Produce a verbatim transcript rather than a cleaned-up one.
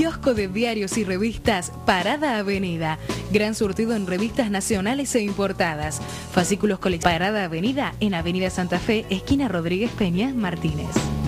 Kiosco de diarios y revistas Parada Avenida. Gran surtido en revistas nacionales e importadas. Fascículos colectivos. Parada Avenida en Avenida Santa Fe, esquina Rodríguez Peña Martínez.